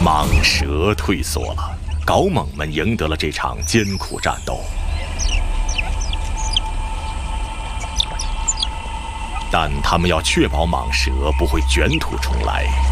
蟒蛇退缩了，缟猛们赢得了这场艰苦战斗。但他们要确保蟒蛇不会卷土重来，